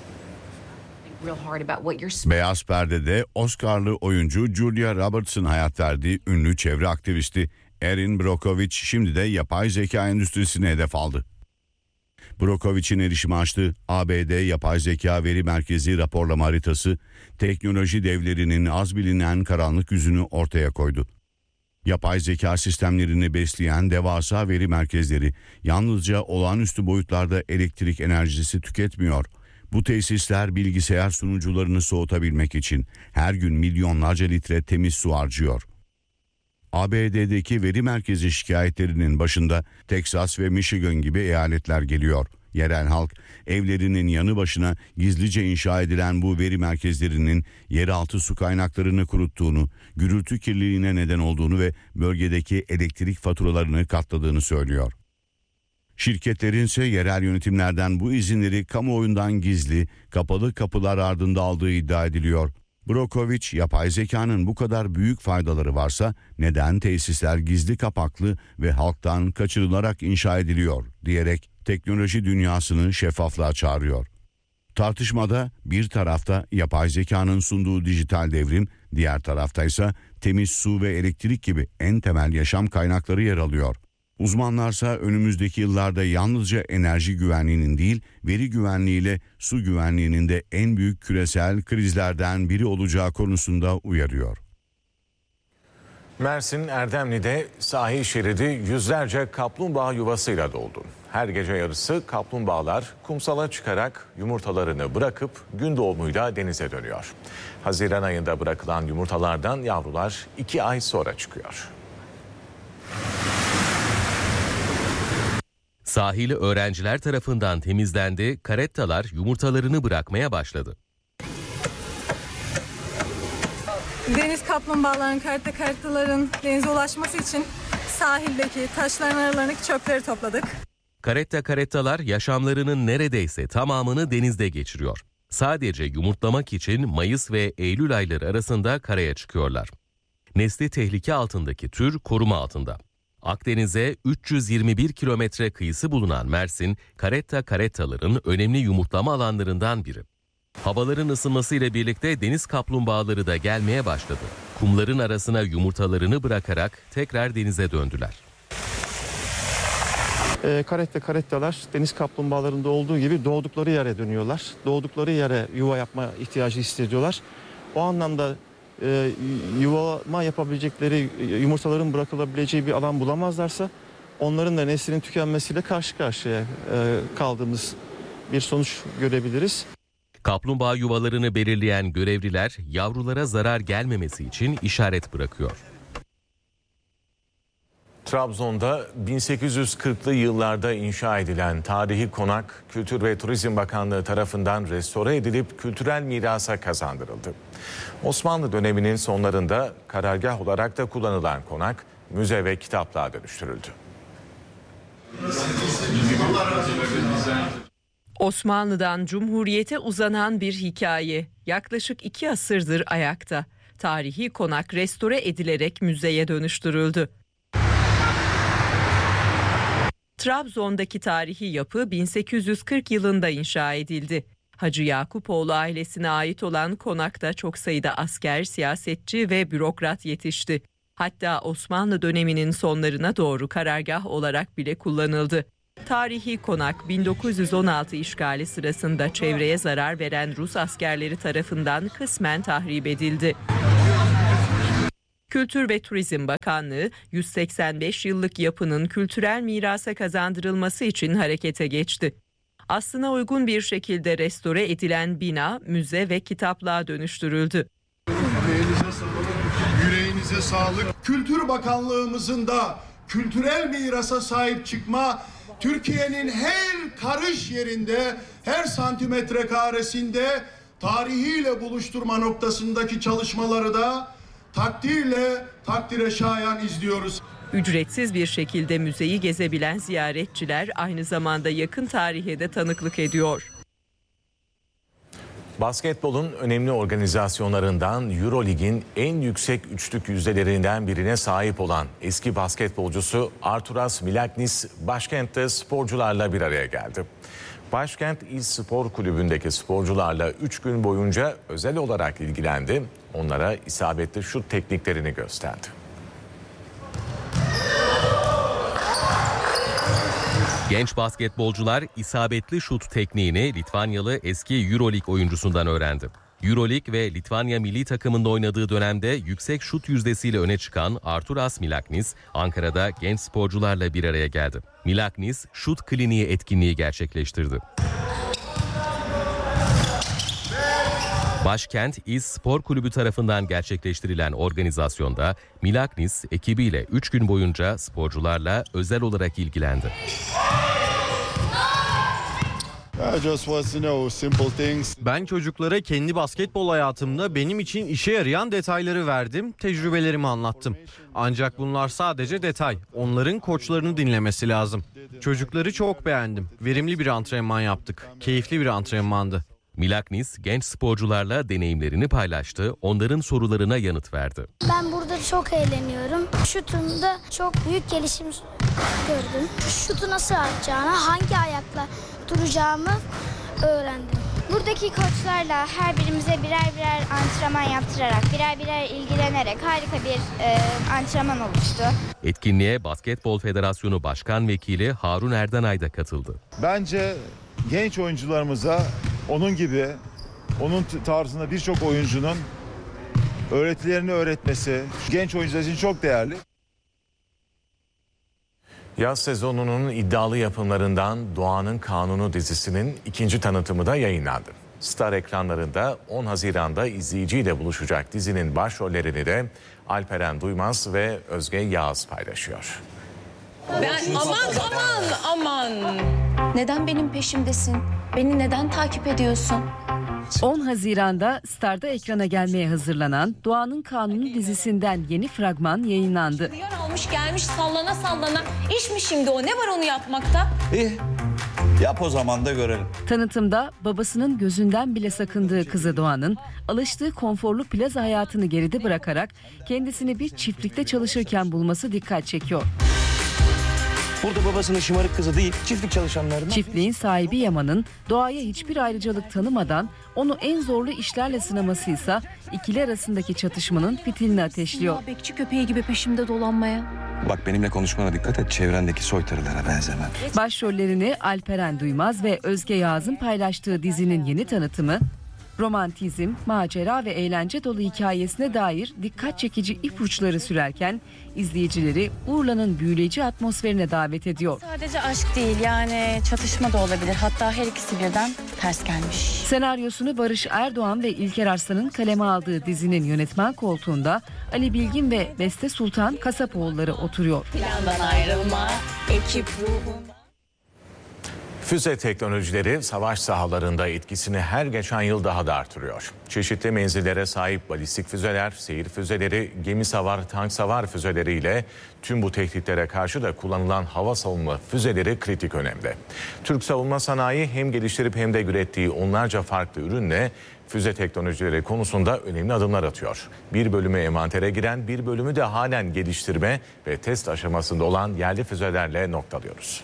Beyaz Perde'de Oscar'lı oyuncu Julia Roberts'ın hayat verdiği ünlü çevre aktivisti Erin Brockovich şimdi de yapay zeka endüstrisine hedef aldı. Brockovich'in erişime açtığı A B D Yapay Zeka Veri Merkezi raporlama haritası, teknoloji devlerinin az bilinen karanlık yüzünü ortaya koydu. Yapay zeka sistemlerini besleyen devasa veri merkezleri yalnızca olağanüstü boyutlarda elektrik enerjisi tüketmiyor. Bu tesisler bilgisayar sunucularını soğutabilmek için her gün milyonlarca litre temiz su harcıyor. A B D'deki veri merkezi şikayetlerinin başında Texas ve Michigan gibi eyaletler geliyor. Yerel halk evlerinin yanı başına gizlice inşa edilen bu veri merkezlerinin yeraltı su kaynaklarını kuruttuğunu, gürültü kirliliğine neden olduğunu ve bölgedeki elektrik faturalarını katladığını söylüyor. Şirketlerin ise yerel yönetimlerden bu izinleri kamuoyundan gizli, kapalı kapılar ardında aldığı iddia ediliyor. Brockovich, yapay zekanın bu kadar büyük faydaları varsa neden tesisler gizli kapaklı ve halktan kaçırılarak inşa ediliyor diyerek teknoloji dünyasını şeffaflığa çağırıyor. Tartışmada bir tarafta yapay zekanın sunduğu dijital devrim, diğer tarafta ise temiz su ve elektrik gibi en temel yaşam kaynakları yer alıyor. Uzmanlarsa önümüzdeki yıllarda yalnızca enerji güvenliğinin değil, veri güvenliğiyle su güvenliğinin de en büyük küresel krizlerden biri olacağı konusunda uyarıyor. Mersin Erdemli'de sahil şeridi yüzlerce kaplumbağa yuvasıyla doldu. Her gece yarısı kaplumbağalar kumsala çıkarak yumurtalarını bırakıp gün doğumuyla denize dönüyor. Haziran ayında bırakılan yumurtalardan yavrular iki ay sonra çıkıyor. Sahili öğrenciler tarafından temizlendi, karettalar yumurtalarını bırakmaya başladı. Deniz kaplumbağaların, karetta karettaların denize ulaşması için sahildeki taşların aralarındaki çöpleri topladık. Karetta karettalar yaşamlarının neredeyse tamamını denizde geçiriyor. Sadece yumurtlamak için Mayıs ve Eylül ayları arasında karaya çıkıyorlar. Nesli tehlike altındaki tür koruma altında. Akdeniz'e üç yüz yirmi bir kilometre kıyısı bulunan Mersin, karetta karettaların önemli yumurtlama alanlarından biri. Havaların ısınmasıyla birlikte deniz kaplumbağaları da gelmeye başladı. Kumların arasına yumurtalarını bırakarak tekrar denize döndüler. E, karetta karettalar deniz kaplumbağalarında olduğu gibi doğdukları yere dönüyorlar. Doğdukları yere yuva yapma ihtiyacı hissediyorlar. O anlamda e, yuvama yapabilecekleri, yumurtaların bırakılabileceği bir alan bulamazlarsa onların da neslinin tükenmesiyle karşı karşıya e, kaldığımız bir sonuç görebiliriz. Kaplumbağa yuvalarını belirleyen görevliler yavrulara zarar gelmemesi için işaret bırakıyor. Trabzon'da bin sekiz yüz kırklı yıllarda inşa edilen tarihi konak Kültür ve Turizm Bakanlığı tarafından restore edilip kültürel mirasa kazandırıldı. Osmanlı döneminin sonlarında karargah olarak da kullanılan konak müze ve kitaplığa dönüştürüldü. Osmanlı'dan Cumhuriyet'e uzanan bir hikaye yaklaşık iki asırdır ayakta. Tarihi konak restore edilerek müzeye dönüştürüldü. Trabzon'daki tarihi yapı bin sekiz yüz kırk yılında inşa edildi. Hacı Yakupoğlu ailesine ait olan konakta çok sayıda asker, siyasetçi ve bürokrat yetişti. Hatta Osmanlı döneminin sonlarına doğru karargah olarak bile kullanıldı. Tarihi konak bin dokuz yüz on altı işgali sırasında çevreye zarar veren Rus askerleri tarafından kısmen tahrip edildi. Kültür ve Turizm Bakanlığı yüz seksen beş yıllık yapının kültürel mirasa kazandırılması için harekete geçti. Aslına uygun bir şekilde restore edilen bina müze ve kitaplığa dönüştürüldü. Yüreğinize sağlık. Yüreğinize sağlık. Kültür Bakanlığımızın da kültürel mirasa sahip çıkma, Türkiye'nin her karış yerinde, her santimetre karesinde tarihiyle buluşturma noktasındaki çalışmaları da takdirle, takdire şayan izliyoruz. Ücretsiz bir şekilde müzeyi gezebilen ziyaretçiler aynı zamanda yakın tarihe de tanıklık ediyor. Basketbolun önemli organizasyonlarından Eurolig'in en yüksek üçlük yüzdelerinden birine sahip olan eski basketbolcusu Arturas Milaknis başkentte sporcularla bir araya geldi. Başkent İl Spor Kulübü'ndeki sporcularla üç gün boyunca özel olarak ilgilendi. Onlara isabetli şut tekniklerini gösterdi. Genç basketbolcular isabetli şut tekniğini Litvanyalı eski Euroleague oyuncusundan öğrendi. Euroleague ve Litvanya milli takımında oynadığı dönemde yüksek şut yüzdesiyle öne çıkan Arturas Milaknis, Ankara'da genç sporcularla bir araya geldi. Milaknis, şut kliniği etkinliği gerçekleştirdi. Başkent İl Spor Kulübü tarafından gerçekleştirilen organizasyonda Milaknis ekibiyle üç gün boyunca sporcularla özel olarak ilgilendi. Ben çocuklara kendi basketbol hayatımda benim için işe yarayan detayları verdim, tecrübelerimi anlattım. Ancak bunlar sadece detay. Onların koçlarını dinlemesi lazım. Çocukları çok beğendim. Verimli bir antrenman yaptık. Keyifli bir antrenmandı. Milaknis genç sporcularla deneyimlerini paylaştı, onların sorularına yanıt verdi. Ben burada çok eğleniyorum. Şutumda çok büyük gelişim gördüm. Şutu nasıl atacağını, hangi ayakla duracağımı öğrendim. Buradaki koçlarla her birimize birer birer antrenman yaptırarak, birer birer ilgilenerek harika bir e, antrenman oluştu. Etkinliğe Basketbol Federasyonu Başkan Vekili Harun Erdanay da katıldı. Bence genç oyuncularımıza onun gibi, onun tarzında birçok oyuncunun öğretilerini öğretmesi genç oyuncular için çok değerli. Yaz sezonunun iddialı yapımlarından Doğanın Kanunu dizisinin ikinci tanıtımı da yayınlandı. Star ekranlarında on Haziran'da izleyiciyle buluşacak dizinin başrollerini de Alperen Duymaz ve Özge Yağız paylaşıyor. Ben aman aman aman. Neden benim peşimdesin? Beni neden takip ediyorsun? on Haziran'da Star'da ekrana gelmeye hazırlanan Doğanın Kanunu dizisinden yeni fragman yayınlandı. Rüyan almış gelmiş sallana sallana. İş mi şimdi o? Ne var onu yapmakta? İyi. Yap o zaman da görelim. Tanıtımda babasının gözünden bile sakındığı kızı Doğan'ın alıştığı konforlu plaza hayatını geride bırakarak kendisini bir çiftlikte çalışırken bulması dikkat çekiyor. Burada babasının şımarık kızı değil, çiftlik çalışanlarından. Çiftliğin sahibi Yaman'ın doğaya hiçbir ayrıcalık tanımadan onu en zorlu işlerle sınamasıysa ikili arasındaki çatışmanın fitilini ateşliyor. Bekçi köpeği gibi peşimde dolanmaya. Bak benimle konuşmana dikkat et, çevrendeki soytarılara benzemem. Başrollerini Alperen Duymaz ve Özge Yağız'ın paylaştığı dizinin yeni tanıtımı, romantizm, macera ve eğlence dolu hikayesine dair dikkat çekici ipuçları sürerken izleyicileri Urla'nın büyüleyici atmosferine davet ediyor. Sadece aşk değil, yani çatışma da olabilir. Hatta her ikisi birden ters gelmiş. Senaryosunu Barış Erdoğan ve İlker Arslan'ın kaleme aldığı dizinin yönetmen koltuğunda Ali Bilgin ve Beste Sultan Kasapoğulları oturuyor. Plandan ayrılma, ekip ruhum. Füze teknolojileri savaş sahalarında etkisini her geçen yıl daha da artırıyor. Çeşitli menzillere sahip balistik füzeler, seyir füzeleri, gemi savar, tank savar füzeleriyle tüm bu tehditlere karşı da kullanılan hava savunma füzeleri kritik önemde. Türk savunma sanayi hem geliştirip hem de ürettiği onlarca farklı ürünle füze teknolojileri konusunda önemli adımlar atıyor. Bir bölümü envantere giren, bir bölümü de halen geliştirme ve test aşamasında olan yerli füzelerle noktalıyoruz.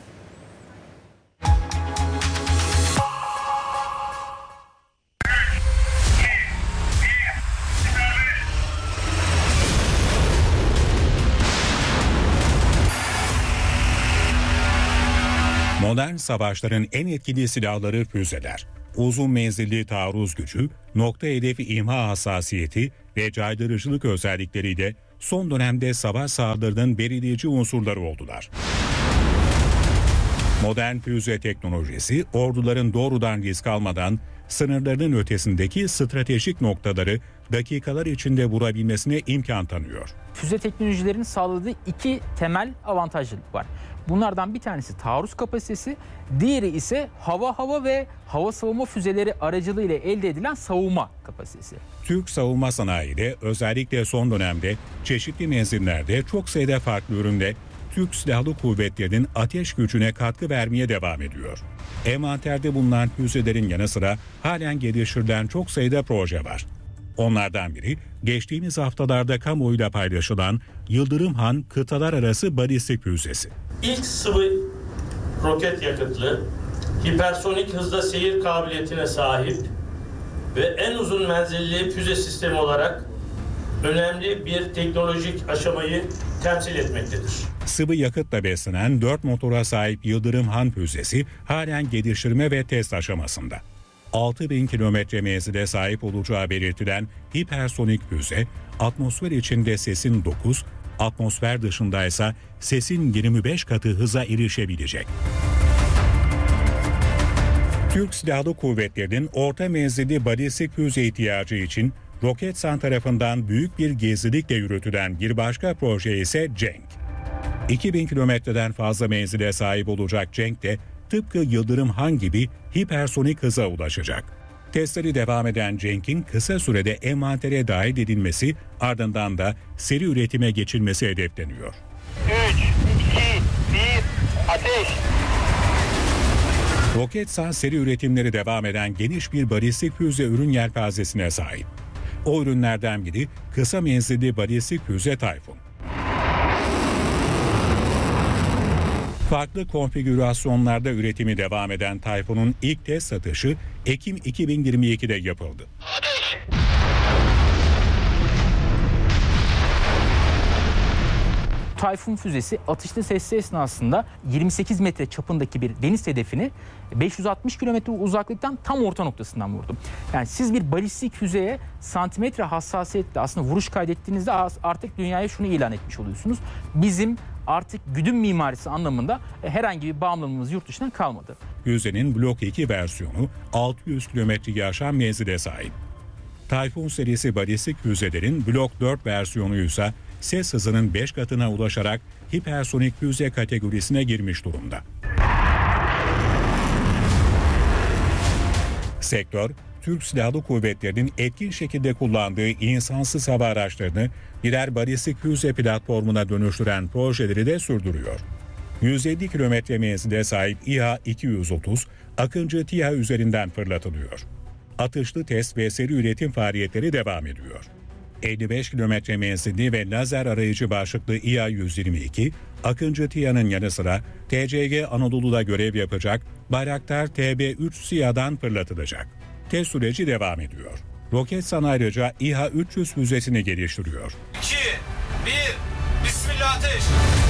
Modern savaşların en etkili silahları füzeler. Uzun menzilli taarruz gücü, nokta hedefi imha hassasiyeti ve caydırıcılık özellikleriyle son dönemde savaş sahalarının belirleyici unsurları oldular. Modern füze teknolojisi, orduların doğrudan risk almadan sınırlarının ötesindeki stratejik noktaları dakikalar içinde vurabilmesine imkan tanıyor. Füze teknolojilerinin sağladığı iki temel avantajlılık var. Bunlardan bir tanesi taarruz kapasitesi, diğeri ise hava hava ve hava savunma füzeleri aracılığıyla elde edilen savunma kapasitesi. Türk savunma sanayi de özellikle son dönemde çeşitli menzillerde çok sayıda farklı üründe Türk Silahlı Kuvvetleri'nin ateş gücüne katkı vermeye devam ediyor. Envanterde bulunan füzelerin yanı sıra halen geliştirilen çok sayıda proje var. Onlardan biri geçtiğimiz haftalarda kamuoyuyla paylaşılan Yıldırım Han kıtalar arası balistik füzesi. İlk sıvı roket yakıtlı, hipersonik hızda seyir kabiliyetine sahip ve en uzun menzilli füze sistemi olarak önemli bir teknolojik aşamayı temsil etmektedir. Sıvı yakıtla beslenen dört motora sahip Yıldırım Han füzesi halen geliştirme ve test aşamasında. altı bin kilometre menzile sahip olacağı belirtilen hipersonik füze, atmosfer içinde sesin dokuz, atmosfer dışındaysa sesin yirmi beş katı hıza erişebilecek. Türk Silahlı Kuvvetleri'nin orta menzilli balistik füze ihtiyacı için Roketsan tarafından büyük bir gizlilikle yürütülen bir başka proje ise Cenk. iki bin kilometreden fazla menzile sahip olacak Cenk de tıpkı Yıldırım Han gibi hipersonik hıza ulaşacak. Testleri devam eden Cenk'in kısa sürede envantere dahil edilmesi, ardından da seri üretime geçilmesi hedefleniyor. üç, iki, bir, ateş! Roketsan seri üretimleri devam eden geniş bir balistik füze ürün yelpazesine sahip. O ürünlerden biri kısa menzilli balistik füze Tayfun. Farklı konfigürasyonlarda üretimi devam eden Tayfun'un ilk test satışı Ekim iki bin yirmi ikide yapıldı. Tayfun füzesi atışlı sesi esnasında yirmi sekiz metre çapındaki bir deniz hedefini beş yüz altmış kilometre uzaklıktan tam orta noktasından vurdu. Yani siz bir balistik füzeye santimetre hassasiyetle aslında vuruş kaydettiğinizde artık dünyaya şunu ilan etmiş oluyorsunuz. Bizim artık güdüm mimarisi anlamında herhangi bir bağımlılığımız yurt dışından kalmadı. Füzenin Blok iki versiyonu altı yüz kilometre aşan menzile sahip. Tayfun serisi balistik füzelerin Blok dört versiyonu ise ses hızının beş katına ulaşarak hipersonik füze kategorisine girmiş durumda. Sektör, Türk Silahlı Kuvvetleri'nin etkin şekilde kullandığı insansız hava araçlarını birer balistik füze platformuna dönüştüren projeleri de sürdürüyor. yüz elli kilometre menzile sahip İHA iki yüz otuz, Akıncı TİHA üzerinden fırlatılıyor. Atışlı test ve seri üretim faaliyetleri devam ediyor. elli beş kilometre menzilli ve lazer arayıcı başlıklı İHA yüz yirmi iki, Akıncı TİHA'nın yanı sıra T C G Anadolu'da görev yapacak Bayraktar T B üç SİHA'dan fırlatılacak. Test süreci devam ediyor. Roketsan ayrıca İHA üç yüz füzesini geliştiriyor. iki, bir, Bismillah ateş!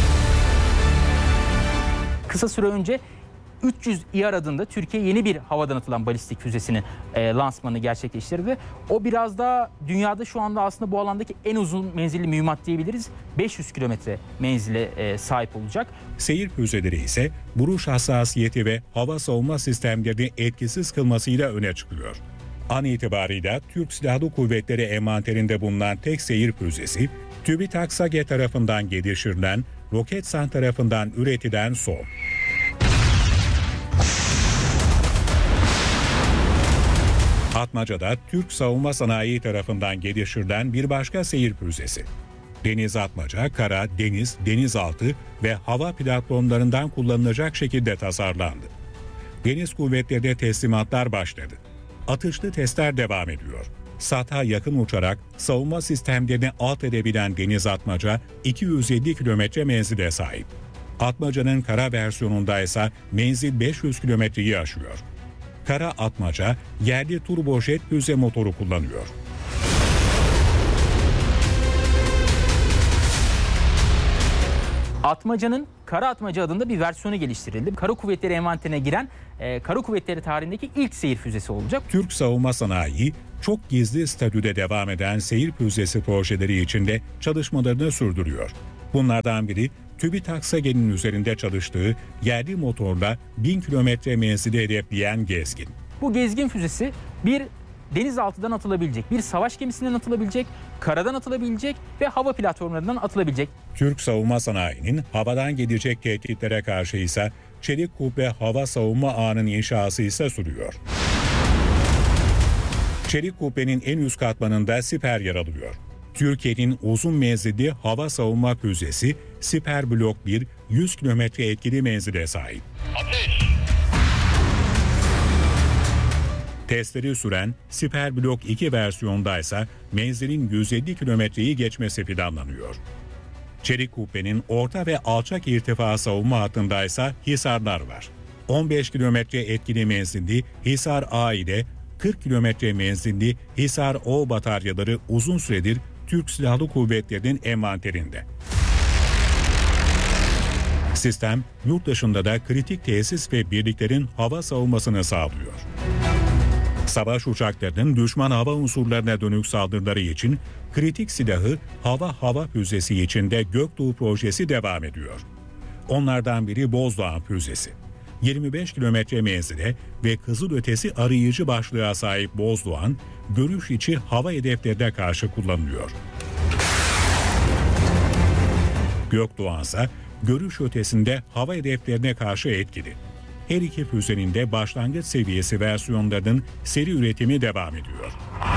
Kısa süre önce üç yüz İHA adında Türkiye yeni bir havadan atılan balistik füzesini e, lansmanı gerçekleştirdi. O biraz daha dünyada şu anda aslında bu alandaki en uzun menzilli mühimmat diyebiliriz. beş yüz kilometre menzile e, sahip olacak. Seyir füzeleri ise vuruş hassasiyeti ve hava savunma sistemlerini etkisiz kılmasıyla öne çıkıyor. An itibarıyla Türk Silahlı Kuvvetleri envanterinde bulunan tek seyir füzesi, TÜBİTAK SAGE tarafından geliştirilen, Roketsan tarafından üretilen S O M. Atmaca'da Türk Savunma Sanayi tarafından geliştirilen bir başka seyir füzesi. Deniz Atmaca, kara, deniz, denizaltı ve hava platformlarından kullanılacak şekilde tasarlandı. Deniz kuvvetlerinde teslimatlar başladı. Atışlı testler devam ediyor. SAT'a yakın uçarak savunma sistemlerini alt edebilen Deniz Atmaca iki yüz elli kilometre menzile sahip. Atmaca'nın kara versiyonunda ise menzil beş yüz kilometreyi aşıyor. Kara Atmaca yerli turbojet füze motoru kullanıyor. Atmaca'nın Kara Atmaca adında bir versiyonu geliştirildi. Kara Kuvvetleri envanterine giren e, Kara Kuvvetleri tarihindeki ilk seyir füzesi olacak. Türk Savunma Sanayi çok gizli statüde devam eden seyir füzesi projeleri içinde çalışmalarını sürdürüyor. Bunlardan biri TÜBİTAK SAGE'nin üzerinde çalıştığı yerli motorla bin kilometre menzili hedefleyen Gezgin. Bu Gezgin füzesi bir denizaltıdan atılabilecek, bir savaş gemisinden atılabilecek, karadan atılabilecek ve hava platformlarından atılabilecek. Türk Savunma Sanayi'nin havadan gelecek tehditlere karşı ise çelik kubbe hava savunma ağının inşası ise sürüyor. Çelik kubbenin en üst katmanında siper yer alıyor. Türkiye'nin uzun menzilli hava savunma füzesi Siper Blok bir yüz kilometre etkili menzile sahip. Ateş! Testleri süren Siper Blok iki versiyondaysa menzilin yüz elli kilometreyi geçmesi planlanıyor. Çelik kubbenin orta ve alçak irtifa savunma hattındaysa Hisarlar var. on beş kilometre etkili menzilli Hisar A ile kırk kilometre menzilli Hisar O bataryaları uzun süredir Türk Silahlı Kuvvetleri'nin envanterinde. Sistem yurt dışında da kritik tesis ve birliklerin hava savunmasını sağlıyor. Savaş uçaklarının düşman hava unsurlarına dönük saldırıları için kritik silahı hava-hava füzesi içinde Göktuğ projesi devam ediyor. Onlardan biri Bozdoğan füzesi. yirmi beş kilometre menzile ve kızılötesi arayıcı başlığa sahip Bozdoğan, görüş içi hava hedeflerine karşı kullanılıyor. Gökdoğan ise görüş ötesinde hava hedeflerine karşı etkili. Her iki füzenin de başlangıç seviyesi versiyonlarının seri üretimi devam ediyor.